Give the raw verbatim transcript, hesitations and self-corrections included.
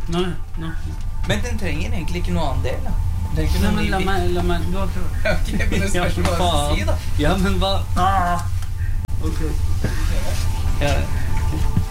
Nei, nei. Men den trenger egentlig ikke noe annen del, da. Den Nei, kunne men la meg, la meg, du har prøvd. Ok, men det spørs hva jeg skal si, da. Ja, men hva? Ah. Ok. Ja,